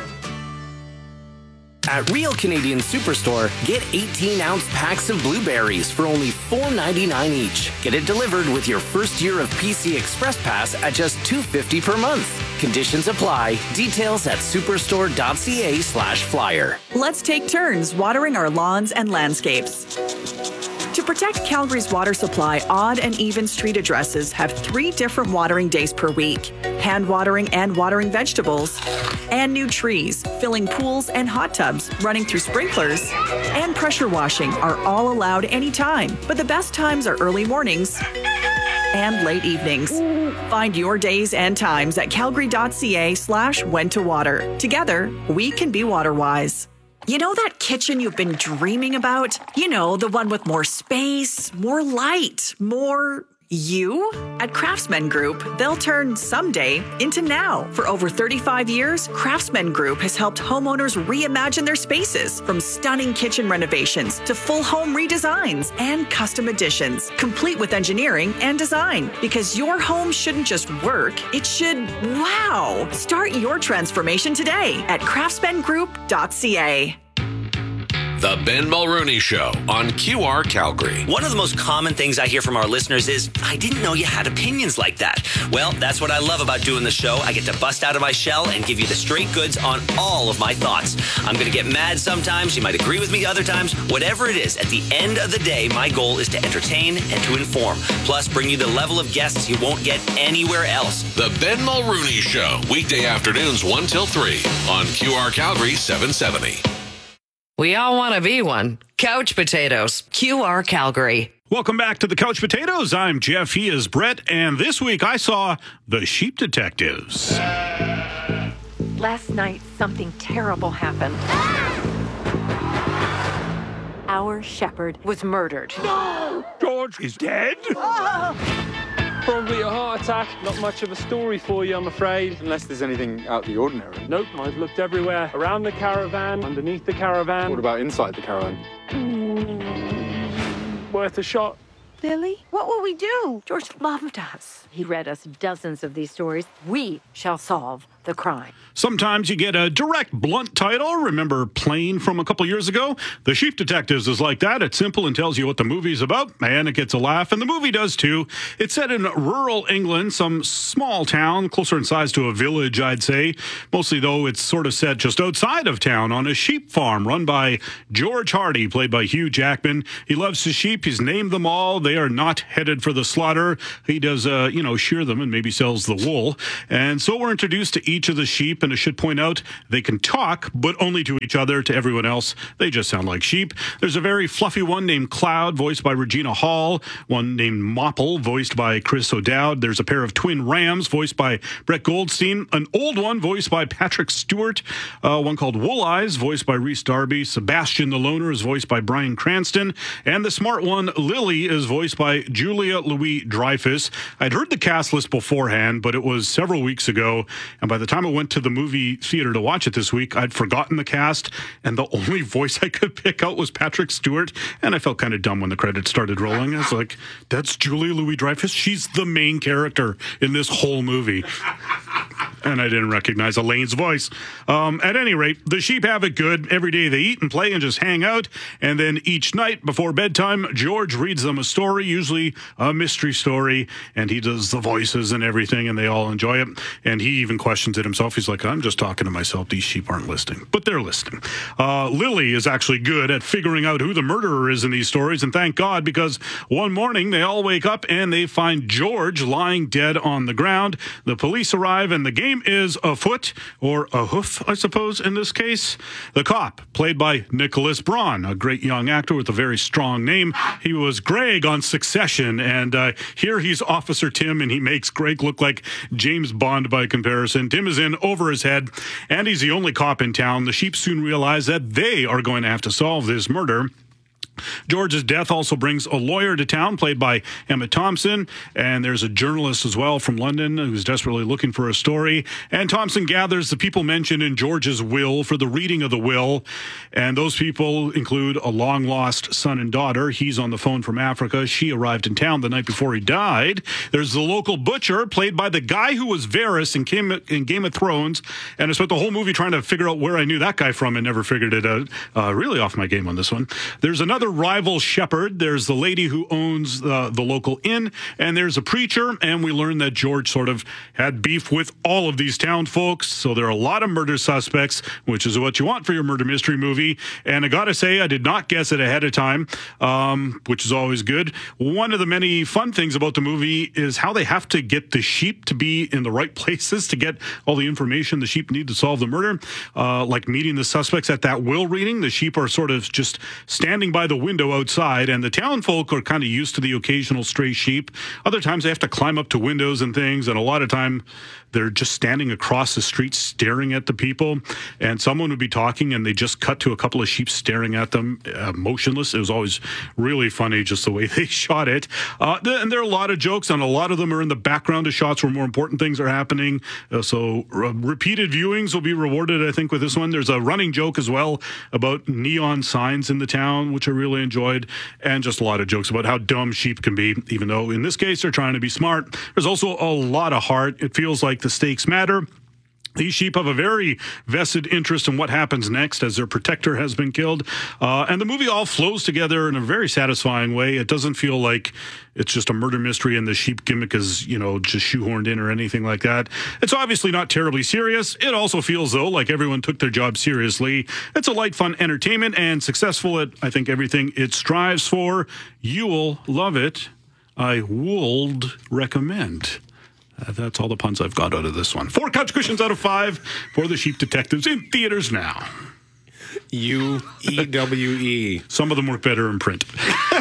S27: At Real Canadian Superstore, get eighteen ounce packs of blueberries for only four ninety-nine each. Get it delivered with your first year of P C Express Pass at just two fifty per month. Conditions apply. Details at superstore dot c a slash flyer.
S14: Let's take turns watering our lawns and landscapes. To protect Calgary's water supply, odd and even street addresses have three different watering days per week. Hand watering and watering vegetables, and new trees, filling pools and hot tubs, running through sprinklers, and pressure washing are all allowed anytime. But the best times are early mornings and late evenings. Find your days and times at calgary dot c a slash when to water. Together, we can be water wise. You know that kitchen you've been dreaming about? You know, the one with more space, more light, more you? At Craftsman Group, they'll turn someday into now. For over thirty-five years, Craftsman Group has helped homeowners reimagine their spaces, from stunning kitchen renovations to full home redesigns and custom additions, complete with engineering and design. Because your home shouldn't just work, it should wow. Start your transformation today at craftsman group dot c a.
S28: The Ben Mulrooney Show on Q R Calgary.
S29: One of the most common things I hear from our listeners is, I didn't know you had opinions like that. Well, that's what I love about doing the show. I get to bust out of my shell and give you the straight goods on all of my thoughts. I'm going to get mad sometimes. You might agree with me other times. Whatever it is, at the end of the day, my goal is to entertain and to inform. Plus, bring you the level of guests you won't get anywhere else.
S28: The Ben Mulrooney Show. Weekday afternoons one till three on Q R Calgary seven seventy.
S7: We all want to be one. Couch Potatoes, Q R Calgary.
S3: Welcome back to the Couch Potatoes. I'm Jeff. He is Brett. And this week I saw The Sheep Detectives.
S30: Last night, something terrible happened. Our shepherd was murdered.
S3: No! George is dead?
S31: Probably a heart attack. Not much of a story for you, I'm afraid. Unless there's anything out of the ordinary. Nope, I've looked everywhere. Around the caravan, underneath the caravan. What about inside the caravan? Mm, worth a shot.
S30: Lily, what will we do? George loved us. He read us dozens of these stories. We shall solve the crime.
S3: Sometimes you get a direct, blunt title. Remember Plane from a couple years ago? The Sheep Detectives is like that. It's simple and tells you what the movie's about, and it gets a laugh, and the movie does too. It's set in rural England, some small town, closer in size to a village, I'd say. Mostly, though, it's sort of set just outside of town on a sheep farm run by George Hardy, played by Hugh Jackman. He loves his sheep. He's named them all. They are not headed for the slaughter. He does, uh, you know, shear them and maybe sells the wool. And so we're introduced to each of the sheep, and I should point out they can talk, but only to each other. To everyone else, they just sound like sheep. There's a very fluffy one named Cloud, voiced by Regina Hall. One named Mopple, voiced by Chris O'Dowd. There's a pair of twin rams, voiced by Brett Goldstein. An old one, voiced by Patrick Stewart. Uh, one called Wool Eyes, voiced by Rhys Darby. Sebastian the Loner is voiced by Bryan Cranston. And the smart one, Lily, is voiced by Julia Louis-Dreyfus. I'd heard the cast list beforehand, but it was several weeks ago. And by the time I went to the movie theater to watch it this week, I'd forgotten the cast, and the only voice I could pick out was Patrick Stewart, and I felt kind of dumb when the credits started rolling. I was like, that's Julia Louis-Dreyfus? She's the main character in this whole movie. And I didn't recognize Elaine's voice. Um, at any rate, the sheep have it good. Every day they eat and play and just hang out, and then each night before bedtime, George reads them a story, usually a mystery story, and he does the voices and everything, and they all enjoy it. And he even questions it himself. He's like, I'm just talking to myself. These sheep aren't listening. But they're listening. Uh, Lily is actually good at figuring out who the murderer is in these stories, and thank God, because one morning they all wake up and they find George lying dead on the ground. The police arrive, and the game is afoot, or a hoof, I suppose, in this case. The cop, played by Nicholas Braun, a great young actor with a very strong name. He was Greg on Succession, and uh, here he's Officer Tim, and he makes Greg look like James Bond by comparison. Tim is in over his head, and he's the only cop in town. The sheep soon realize that they are going to have to solve this murder. George's death also brings a lawyer to town, played by Emma Thompson, and there's a journalist as well from London who's desperately looking for a story. And Thompson gathers the people mentioned in George's will for the reading of the will, and those people include a long-lost son and daughter. He's on the phone from Africa. She arrived in town the night before he died. There's the local butcher, played by the guy who was Varys in Game, in Game of Thrones, and I spent the whole movie trying to figure out where I knew that guy from and never figured it out. Uh, really off my game on this one. There's another rival shepherd. There's the lady who owns uh, the local inn, and there's a preacher, and we learn that George sort of had beef with all of these town folks, so there are a lot of murder suspects, which is what you want for your murder mystery movie. And I gotta say, I did not guess it ahead of time, um, which is always good. One of the many fun things about the movie is how they have to get the sheep to be in the right places to get all the information the sheep need to solve the murder, uh, like meeting the suspects at that will reading. The sheep are sort of just standing by the window outside, and the town folk are kind of used to the occasional stray sheep. Other times they have to climb up to windows and things, and a lot of time they're just standing across the street staring at the people, and someone would be talking and they just cut to a couple of sheep staring at them, uh, motionless. It was always really funny just the way they shot it. Uh, th- and there are a lot of jokes, and a lot of them are in the background of shots where more important things are happening. Uh, so uh, repeated viewings will be rewarded, I think, with this one. There's a running joke as well about neon signs in the town, which I really enjoyed, and just a lot of jokes about how dumb sheep can be, even though in this case they're trying to be smart. There's also a lot of heart. It feels like the stakes matter. These sheep have a very vested interest in what happens next as their protector has been killed. Uh, and the movie all flows together in a very satisfying way. It doesn't feel like it's just a murder mystery and the sheep gimmick is, you know, just shoehorned in or anything like that. It's obviously not terribly serious. It also feels, though, like everyone took their job seriously. It's a light, fun entertainment and successful at, I think, everything it strives for. You will love it. I would recommend. Uh, that's all the puns I've got out of this one. Four couch cushions out of five for The Sheep Detectives in theaters now.
S1: U E W E.
S3: Some of them work better in print.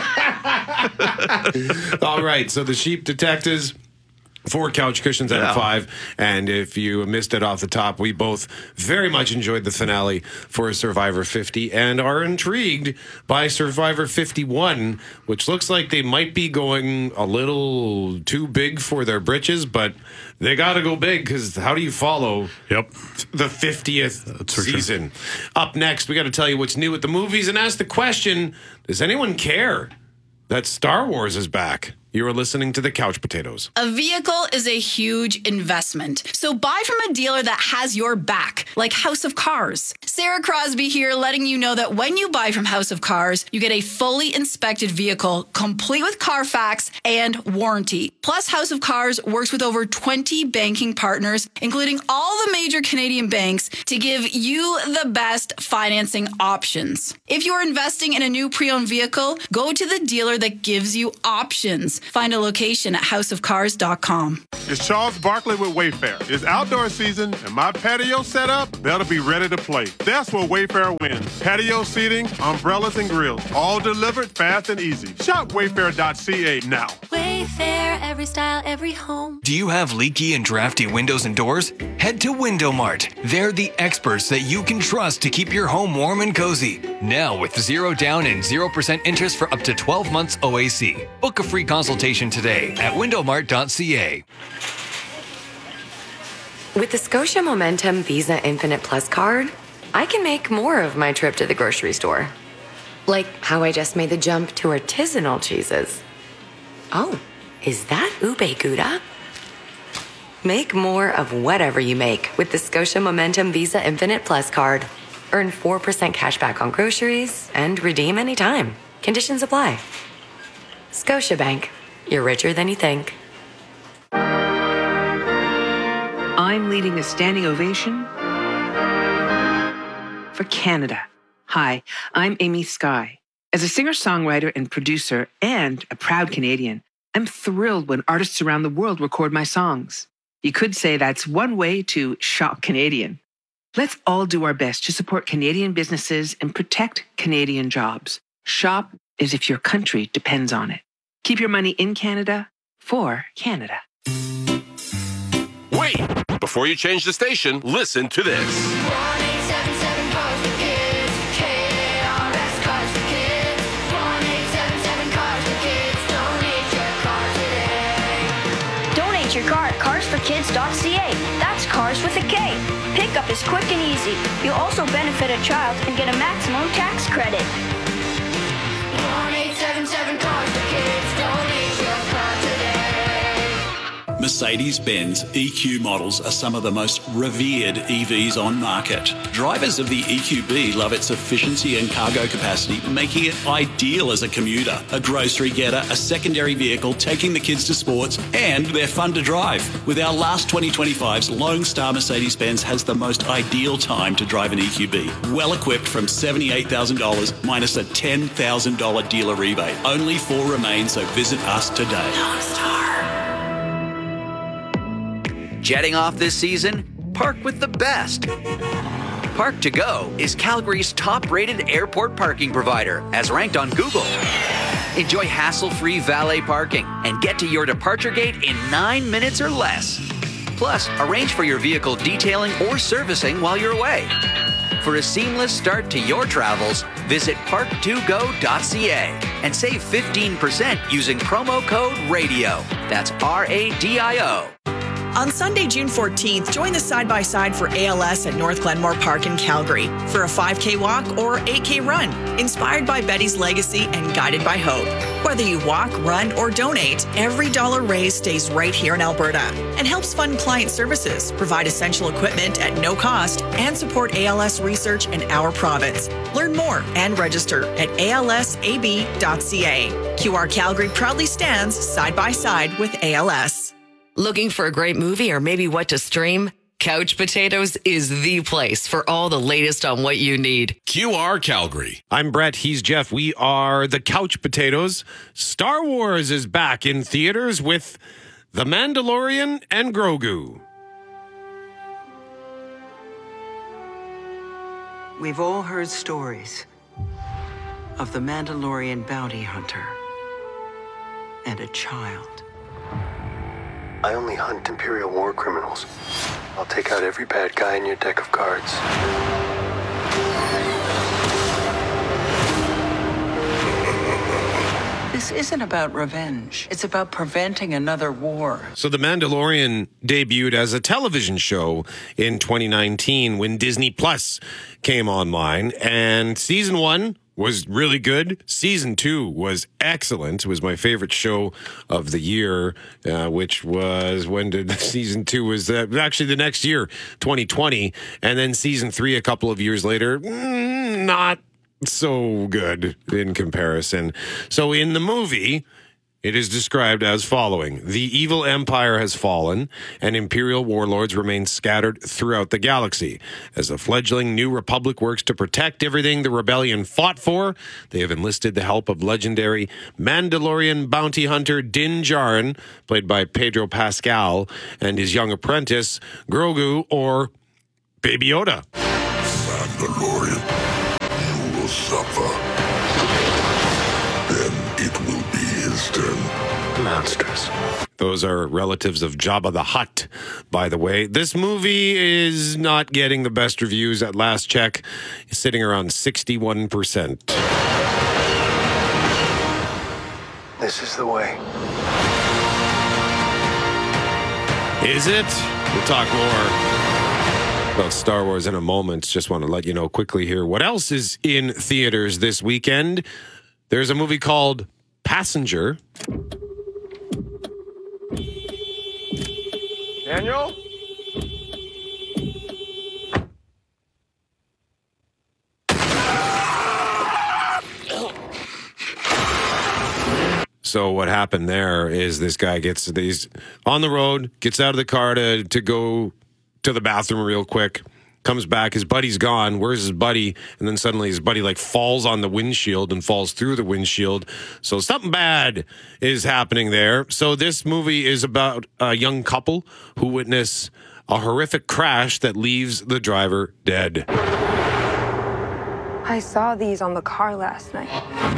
S1: All right, so The Sheep Detectives, four couch cushions out
S3: Yeah.
S1: of five. And if you missed it off the top, we both very much enjoyed the finale for Survivor fifty and are intrigued by Survivor fifty-one, which looks like they might be going a little too big for their britches, but they got to go big because how do you follow
S3: yep.
S1: the fiftieth
S3: for
S1: season? Up next, we got to tell you what's new at the movies and ask the question, does anyone care that Star Wars is back? You are listening to the Couch Potatoes.
S8: A vehicle is a huge investment, so buy from a dealer that has your back, like House of Cars. Sarah Crosby here, letting you know that when you buy from House of Cars, you get a fully inspected vehicle, complete with Carfax and warranty. Plus, House of Cars works with over twenty banking partners, including all the major Canadian banks, to give you the best financing options. If you're investing in a new pre-owned vehicle, go to the dealer that gives you options. Find a location at house of cars dot com.
S16: It's Charles Barkley with Wayfair. It's outdoor season, and my patio set up, they'll be ready to play. That's where Wayfair wins. Patio seating, umbrellas, and grills, all delivered fast and easy. Shop wayfair dot c a now.
S17: Wayfair, every style, every home.
S18: Do you have leaky and drafty windows and doors? Head to Window Mart. They're the experts that you can trust to keep your home warm and cozy. Now with zero down and zero percent interest for up to twelve months O A C. Book a free consultation today at window mart dot c a.
S2: With the Scotia Momentum Visa Infinite Plus card, I can make more of my trip to the grocery store. Like how I just made the jump to artisanal cheeses. Oh, is that ube gouda? Make more of whatever you make with the Scotia Momentum Visa Infinite Plus card. Earn four percent cash back on groceries and redeem anytime. Conditions apply. Scotiabank. You're richer than you think.
S19: I'm leading a standing ovation for Canada. Hi, I'm Amy Skye. As a singer-songwriter and producer and a proud Canadian, I'm thrilled when artists around the world record my songs. You could say that's one way to shop Canadian. Let's all do our best to support Canadian businesses and protect Canadian jobs. Shop as if your country depends on it. Keep your money in Canada for Canada.
S28: Wait! Before you change the station, listen to this.
S17: one eight seven seven cars for kids. K A R S Cars for Kids. one eight seven seven cars for kids. Donate your car today.
S21: Donate your car at cars for kids dot c a. That's cars with a K. Pickup is quick and easy. You'll also benefit a child and get a maximum tax credit.
S17: one eight seven seven cars for kids. Donate your car today.
S22: Mercedes-Benz E Q models are some of the most revered E Vs on market. Drivers of the E Q B love its efficiency and cargo capacity, making it ideal as a commuter, a grocery getter, a secondary vehicle, taking the kids to sports, and they're fun to drive. With our last twenty twenty-fives, Lone Star Mercedes-Benz has the most ideal time to drive an E Q B. Well equipped from seventy-eight thousand dollars minus a ten thousand dollars dealer rebate. Only four remain, so visit us today. Lone Star.
S23: Jetting off this season? Park with the best. Park to Go is Calgary's top-rated airport parking provider, as ranked on Google. Enjoy hassle-free valet parking and get to your departure gate in nine minutes or less. Plus, arrange for your vehicle detailing or servicing while you're away. For a seamless start to your travels, visit park to go dot c a and save fifteen percent using promo code RADIO. That's R A D I O.
S14: On Sunday, June fourteenth, join the side-by-side for A L S at North Glenmore Park in Calgary for a five K walk or eight K run, inspired by Betty's legacy and guided by hope. Whether you walk, run, or donate, every dollar raised stays right here in Alberta and helps fund client services, provide essential equipment at no cost, and support A L S research in our province. Learn more and register at A L S A B dot c a. Q R Calgary proudly stands side-by-side with A L S.
S7: Looking for a great movie or maybe what to stream? Couch Potatoes is the place for all the latest on what you need.
S28: Q R Calgary.
S1: I'm Brett. He's Jeff. We are the Couch Potatoes. Star Wars is back in theaters with The Mandalorian and Grogu.
S24: We've all heard stories of the Mandalorian bounty hunter and a child.
S25: I only hunt Imperial war criminals. I'll take out every bad guy in your deck of cards.
S24: This isn't about revenge. It's about preventing another war.
S1: So The Mandalorian debuted as a television show in twenty nineteen when Disney Plus came online, and season one was really good. Season two was excellent. It was my favorite show of the year, uh, which was when did season two was uh, actually the next year, twenty twenty. And then season three, a couple of years later, mm, not so good in comparison. So in the movie, it is described as following. The evil empire has fallen, and imperial warlords remain scattered throughout the galaxy. As the fledgling New Republic works to protect everything the rebellion fought for, they have enlisted the help of legendary Mandalorian bounty hunter Din Djarin, played by Pedro Pascal, and his young apprentice, Grogu, or Baby Yoda.
S4: Mandalorian, you will suffer. Then it will be his turn.
S25: Monsters.
S1: Those are relatives of Jabba the Hutt, by the way. This movie is not getting the best reviews at last check, sitting around sixty-one percent.
S25: This is the way.
S1: Is it? We'll talk more about Star Wars in a moment. Just want to let you know quickly here what else is in theaters this weekend. There's a movie called Passenger.
S31: Daniel?
S1: So what happened there is this guy gets these on the road, gets out of the car to, to go to the bathroom real quick, comes back, his buddy's gone. Where's his buddy? And then suddenly his buddy like falls on the windshield and falls through the windshield. So something bad is happening there. So this movie is about a young couple who witness a horrific crash that leaves the driver dead.
S5: I saw these on the car last night.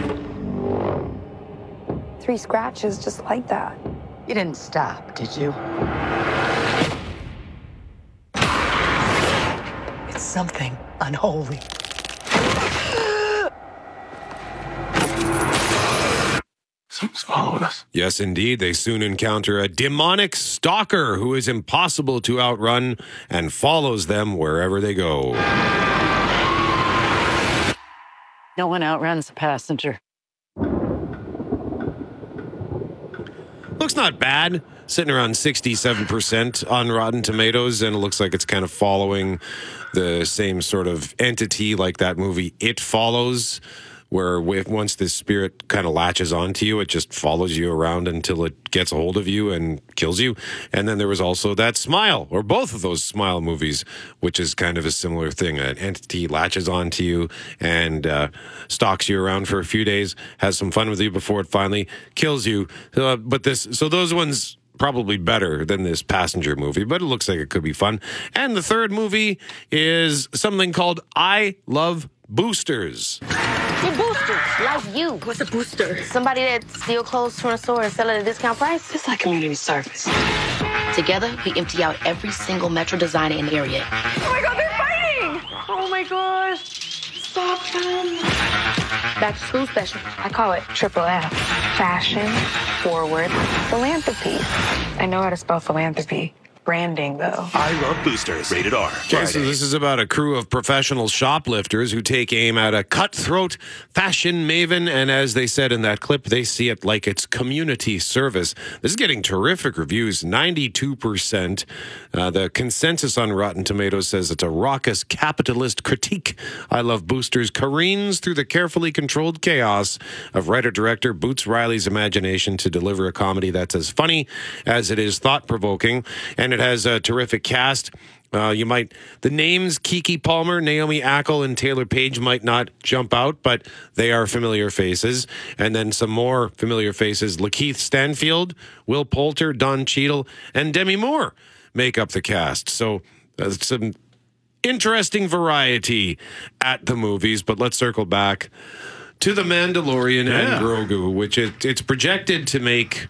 S5: Three scratches just like that.
S6: You didn't stop, did you? It's something unholy.
S25: Something's following us.
S1: Yes, indeed. They soon encounter a demonic stalker who is impossible to outrun and follows them wherever they go.
S6: No one outruns a passenger.
S1: Looks not bad. Sitting around sixty-seven percent on Rotten Tomatoes, and it looks like it's kind of following the same sort of entity like that movie It Follows, where if once this spirit kind of latches onto you, it just follows you around until it gets a hold of you and kills you. And then there was also that Smile, or both of those Smile movies, which is kind of a similar thing. An entity latches onto you and uh, stalks you around for a few days, has some fun with you before it finally kills you. Uh, but this, so those ones probably better than this Passenger movie, but it looks like it could be fun. And the third movie is something called I Love Boosters.
S21: They're boosters, like you. What's a booster? Somebody that steals clothes from a store and sell it at a discount price. It's like community service. Together, we empty out every single Metro designer in the area.
S5: Oh my god, they're fighting! Oh my gosh. Stop them.
S21: Back to school special. I call it Triple F. Fashion, forward, philanthropy.
S5: I know how to spell philanthropy. Branding, though.
S4: I Love Boosters. Rated R.
S1: Okay, so this is about a crew of professional shoplifters who take aim at a cutthroat fashion maven, and as they said in that clip, they see it like it's community service. This is getting terrific reviews, ninety-two percent. Uh, the consensus on Rotten Tomatoes says it's a raucous capitalist critique. I Love Boosters careens through the carefully controlled chaos of writer-director Boots Riley's imagination to deliver a comedy that's as funny as it is thought-provoking, and it has a terrific cast. Uh, you might, the names Kiki Palmer, Naomi Ackel, and Taylor Page might not jump out, but they are familiar faces. And then some more familiar faces, Lakeith Stanfield, Will Poulter, Don Cheadle, and Demi Moore make up the cast. So uh, some interesting variety at the movies, but let's circle back to The Mandalorian
S3: Yeah.
S1: and Grogu, which it, it's projected to make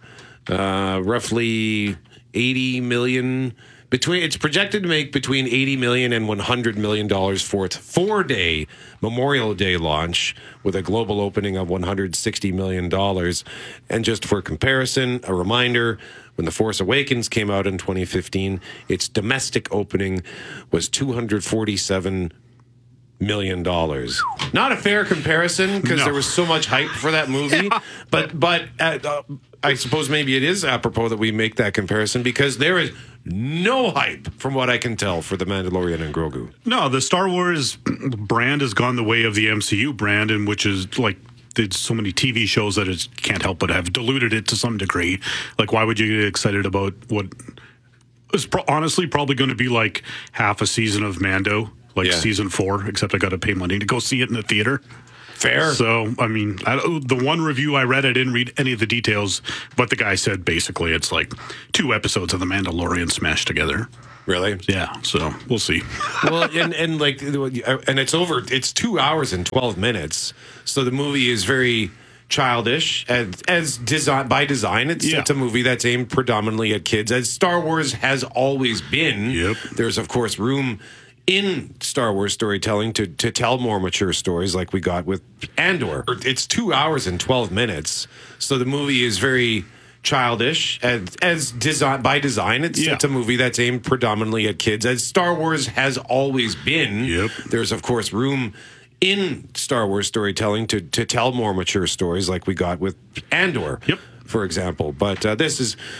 S1: uh, roughly eighty million between it's projected to make between eighty million and one hundred million dollars for its four-day Memorial Day launch, with a global opening of one hundred sixty million dollars. And just for comparison, a reminder, when The Force Awakens came out in twenty fifteen, its domestic opening was two hundred forty-seven million dollars. Not a fair comparison because
S3: No.
S1: there was so much hype for that movie. But but uh, uh, I suppose maybe it is apropos that we make that comparison because there is no hype, from what I can tell, for The Mandalorian and Grogu.
S3: No, the Star Wars brand has gone the way of the M C U brand, and which is like there's so many T V shows that it can't help but have diluted it to some degree. Like, why would you get excited about what is pro- honestly probably going to be like half a season of Mando, like
S1: Yeah.
S3: season four, except I got to pay money to go see it in the theater.
S1: Fair.
S3: So, I mean, I, the one review I read, I didn't read any of the details, but the guy said basically it's like two episodes of The Mandalorian smashed together.
S1: Really?
S3: Yeah, so we'll see.
S1: Well, and, and like, and it's over. It's two hours and twelve minutes. So the movie is very childish as, as design by design. It's,
S3: Yeah.
S1: it's a movie that's aimed predominantly at kids, as Star Wars has always been.
S3: Yep.
S1: There's of course room in Star Wars storytelling to to tell more mature stories, like we got with Andor. It's two hours and twelve minutes. So the movie is very childish as, as design by design. It's,
S3: Yeah.
S1: it's a movie that's aimed predominantly at kids, as Star Wars has always been.
S3: Yep.
S1: There's of course room in Star Wars storytelling to to tell more mature stories, like we got with Andor,
S3: Yep.
S1: for example. But uh, this is